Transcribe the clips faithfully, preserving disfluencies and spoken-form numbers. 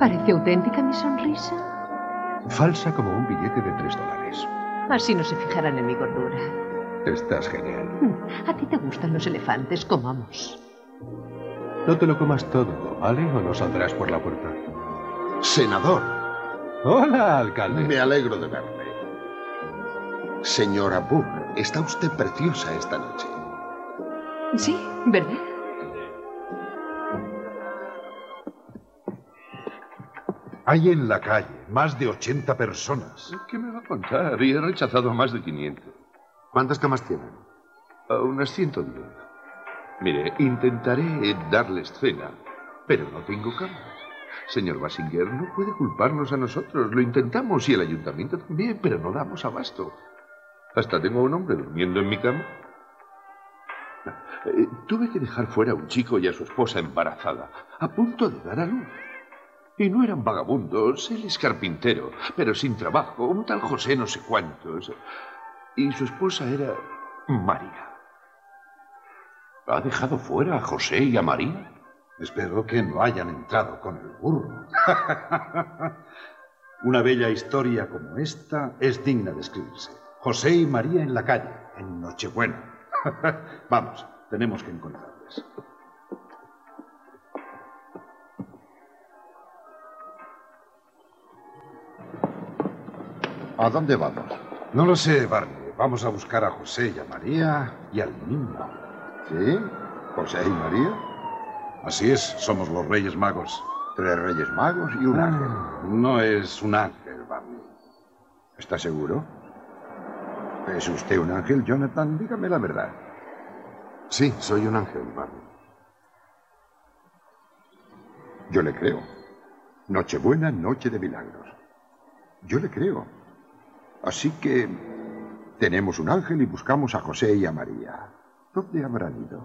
¿Parece auténtica mi sonrisa? Falsa como un billete de tres dólares. Así no se fijarán en mi gordura. Estás genial. ¿A ti te gustan los elefantes? Comamos. No te lo comas todo, ¿vale? ¿O no saldrás por la puerta? Senador. Hola, alcalde. Me alegro de verle. Señora Burr, está usted preciosa esta noche. Sí, ¿verdad? Hay en la calle más de ochenta personas. ¿Qué me va a contar? Y he rechazado a más de quinientos. ¿Cuántas camas tienen? A unas ciento diez. Mire, intentaré darles cena, pero no tengo cama. Señor Basinger, no puede culparnos a nosotros. Lo intentamos y el ayuntamiento también, pero no damos abasto. Hasta tengo un hombre durmiendo en mi cama. Eh, tuve que dejar fuera a un chico y a su esposa embarazada, a punto de dar a luz. Y no eran vagabundos, él es carpintero, pero sin trabajo, un tal José no sé cuántos. Y su esposa era María. ¿Ha dejado fuera a José y a María? Espero que no hayan entrado con el burro. Una bella historia como esta es digna de escribirse. José y María en la calle, en Nochebuena. Vamos, tenemos que encontrarles. ¿A dónde vamos? No lo sé, Barney. Vamos a buscar a José y a María y al niño. ¿Sí? ¿José y María? Así es, somos los Reyes Magos. Tres Reyes Magos y un ángel. No es un ángel, Barney. ¿Está seguro? ¿Es usted un ángel, Jonathan? Dígame la verdad. Sí, soy un ángel, Barney. Yo le creo. Nochebuena, noche de milagros. Yo le creo. Así que tenemos un ángel y buscamos a José y a María. ¿Dónde habrán ido?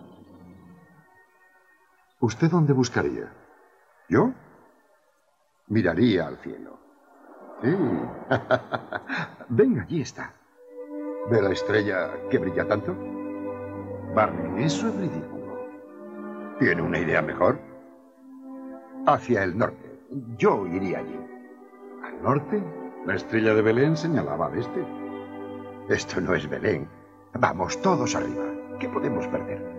¿Usted dónde buscaría? ¿Yo? Miraría al cielo. Sí. Venga, allí está. ¿Ve la estrella que brilla tanto? Barney, eso es ridículo. ¿Tiene una idea mejor? Hacia el norte. Yo iría allí. ¿Al norte? La estrella de Belén señalaba al este. Esto no es Belén. Vamos todos arriba. ¿Qué podemos perder?